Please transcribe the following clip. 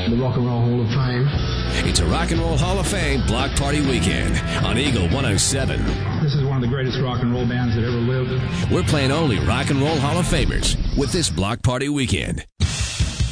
the Rock and Roll Hall of Fame. It's a Rock and Roll Hall of Fame Block Party Weekend on Eagle 107. This is one of the greatest rock and roll bands that ever lived. We're playing only Rock and Roll Hall of Famers with this Block Party Weekend.